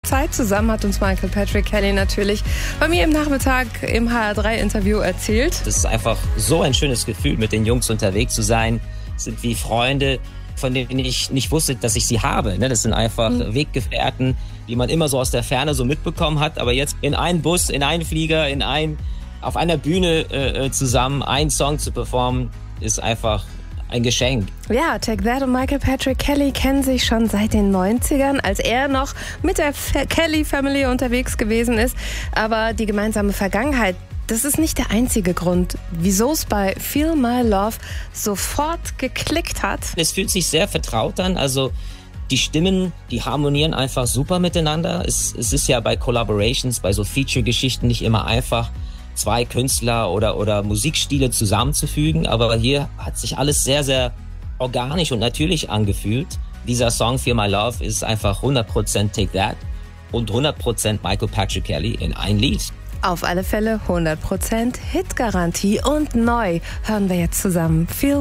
Zeit zusammen, hat uns Michael Patrick Kelly natürlich bei mir im Nachmittag im HR3-Interview erzählt. Das ist einfach so ein schönes Gefühl, mit den Jungs unterwegs zu sein. Das sind wie Freunde, von denen ich nicht wusste, dass ich sie habe. Das sind einfach Weggefährten, die man immer so aus der Ferne so mitbekommen hat. Aber jetzt in einen Bus, in einen Flieger, auf einer Bühne zusammen einen Song zu performen, ist einfach ein Geschenk. Ja, Take That und Michael Patrick Kelly kennen sich schon seit den 90ern, als er noch mit der Kelly Family unterwegs gewesen ist. Aber die gemeinsame Vergangenheit, das ist nicht der einzige Grund, wieso es bei Feel My Love sofort geklickt hat. Es fühlt sich sehr vertraut an, also die Stimmen, die harmonieren einfach super miteinander. Es ist ja bei Collaborations, bei so Feature-Geschichten nicht immer einfach, zwei Künstler oder Musikstile zusammenzufügen, aber hier hat sich alles sehr, sehr organisch und natürlich angefühlt. Dieser Song Feel My Love ist einfach 100% Take That und 100% Michael Patrick Kelly in ein Lied. Auf alle Fälle 100% Hitgarantie und neu hören wir jetzt zusammen Feel